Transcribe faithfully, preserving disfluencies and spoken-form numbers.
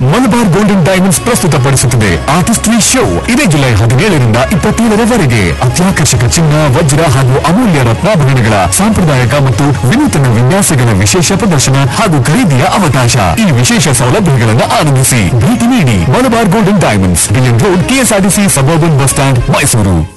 Malabar golden diamonds ಪ್ರಸ್ತುತಪಡಿಸುತ್ತದೆ artistry show. ಇದೇ July ಹದಿನೇಳರಿಂದ ಇಪ್ಪತ್ತೇಳರವರೆಗೆ ಅತ್ಯಾಕರ್ಷಕ ಚಿನ್ನ, ವಜ್ರ ಹಾಗೂ ಅಮೂಲ್ಯ ರತ್ನಾಭರಣಗಳ ಸಾಂಪ್ರದಾಯಿಕ ಮತ್ತು ವಿನೂತನ ವಿನ್ಯಾಸಗಳ ವಿಶೇಷ ಪ್ರದರ್ಶನ ಹಾಗೂ ಖರೀದಿಯ ಅವಕಾಶ. ಈ ವಿಶೇಷ ಸೌಲಭ್ಯಗಳನ್ನು ಆನಂದಿಸಿ. ಭೇಟಿ ನೀಡಿ Malabar golden diamonds, billion road, KSRTC suburban bus stand, Mysuru.